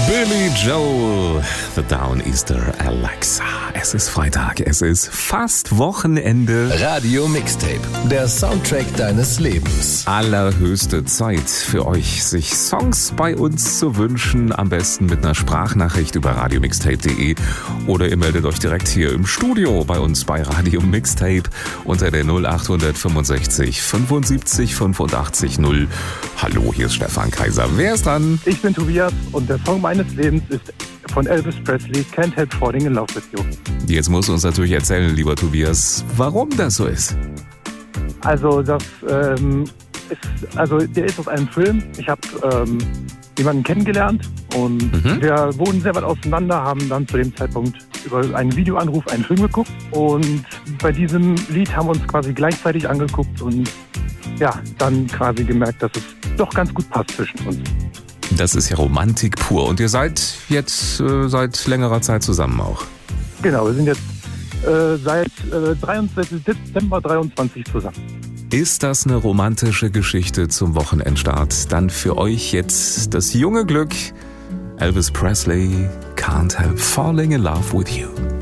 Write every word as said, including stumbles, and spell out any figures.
Billy Joel, The Downeaster Alexa. Es ist Freitag, es ist fast Wochenende. Radio Mixtape, der Soundtrack deines Lebens. Allerhöchste Zeit für euch, sich Songs bei uns zu wünschen. Am besten mit einer Sprachnachricht über radio mixtape punkt de oder ihr meldet euch direkt hier im Studio bei uns bei Radio Mixtape unter der null acht fünfundsechzig fünfundsiebzig fünfundachtzig null. Hallo, hier ist Stefan Kaiser. Wer ist dran? Ich bin Tobias und der Song meines Lebens ist von Elvis Presley, Can't Help Falling in Love with You. Jetzt musst du uns natürlich erzählen, lieber Tobias, warum das so ist. Also das ähm, ist, also der ist aus einem Film. Ich habe ähm, jemanden kennengelernt und mhm. wir wohnen sehr weit auseinander, haben dann zu dem Zeitpunkt über einen Videoanruf einen Film geguckt und bei diesem Lied haben wir uns quasi gleichzeitig angeguckt und ja, dann quasi gemerkt, dass es doch ganz gut passt zwischen uns. Das ist ja Romantik pur. Und ihr seid jetzt äh, seit längerer Zeit zusammen auch? Genau, wir sind jetzt äh, seit äh, dreiundzwanzigsten Dezember dreiundzwanzig zusammen. Ist das eine romantische Geschichte zum Wochenendstart? Dann für euch jetzt das junge Glück. Elvis Presley, Can't Help Falling in Love with You.